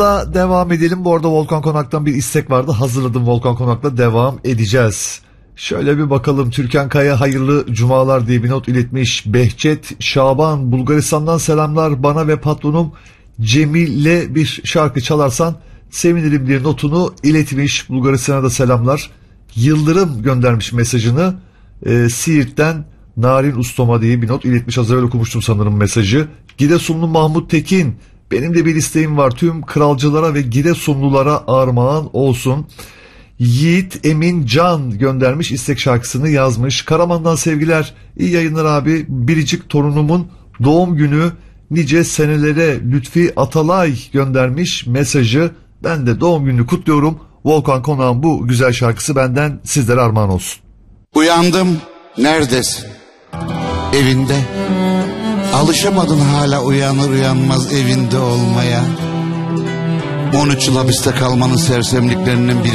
Devam edelim. Bu arada Volkan Konak'tan bir istek vardı. Hazırladım, Volkan Konak'la devam edeceğiz. Şöyle bir bakalım. Türkan Kaya hayırlı cumalar diye bir not iletmiş. Behçet Şaban Bulgaristan'dan selamlar. Bana ve patronum Cemil'le bir şarkı çalarsan sevinirim diye notunu iletmiş. Bulgaristan'a da selamlar. Yıldırım göndermiş mesajını. Siirt'ten Narin Ustama diye bir not iletmiş. Az evvel okumuştum sanırım mesajı. Giresunlu Mahmut Tekin. Benim de bir isteğim var. Tüm kralcılara ve Giresunlulara armağan olsun. Yiğit Emin Can göndermiş, istek şarkısını yazmış. Karaman'dan sevgiler. İyi yayınlar abi. Biricik torunumun doğum günü nice senelere Lütfi Atalay göndermiş mesajı. Ben de doğum gününü kutluyorum. Volkan Konak'ın bu güzel şarkısı benden sizlere armağan olsun. Uyandım, neredesin? Evinde. Alışamadın hala uyanır uyanmaz evinde olmaya. 13 yıl hapiste kalmanın sersemliklerinin bir